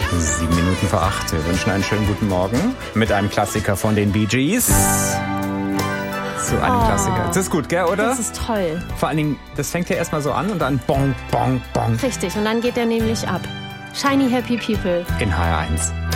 7:07. Wir wünschen einen schönen guten Morgen mit einem Klassiker von den Bee Gees. So einem Klassiker. Das ist gut, gell, oder? Das ist toll. Vor allen Dingen, das fängt ja erstmal so an und dann bong, bong, bong. Richtig, und dann geht der nämlich ab. Shiny Happy People. In HR1.